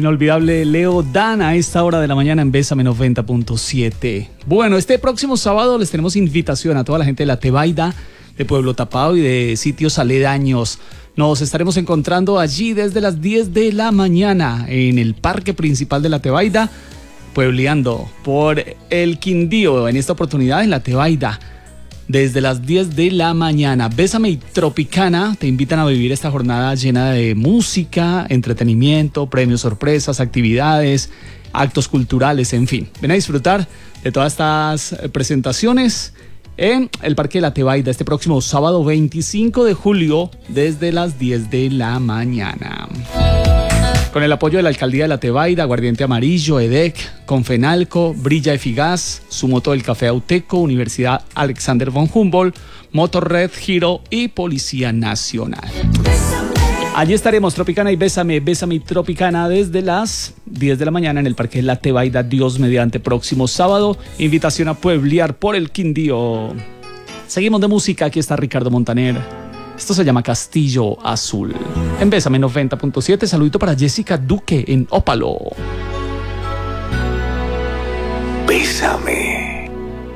inolvidable Leo Dan a esta hora de la mañana en Bésame 90.7. Bueno, este próximo sábado les tenemos invitación a toda la gente de la Tebaida, de Pueblo Tapado y de sitios aledaños. Nos estaremos encontrando allí desde las 10 de la mañana en el parque principal de la Tebaida, puebleando por el Quindío, en esta oportunidad en la Tebaida, desde las 10 de la mañana. Bésame y Tropicana te invitan a vivir esta jornada llena de música, entretenimiento, premios, sorpresas, actividades, actos culturales, en fin. Ven a disfrutar de todas estas presentaciones en el Parque de la Tebaida este próximo sábado 25 de julio desde las 10 de la mañana. Con el apoyo de la Alcaldía de la Tebaida, Aguardiente Amarillo, EDEC, Confenalco, Brilla Eficaz, Sumoto del Café Auteco, Universidad Alexander von Humboldt, Motorred, Giro y Policía Nacional. Allí estaremos, Tropicana y Bésame, Bésame y Tropicana desde las 10 de la mañana en el Parque de la Tebaida, Dios mediante, próximo sábado. Invitación a pueblear por el Quindío. Seguimos de música, aquí está Ricardo Montaner. Esto se llama Castillo Azul. En Bésame 90.7, saludito para Jessica Duque en Ópalo. Bésame.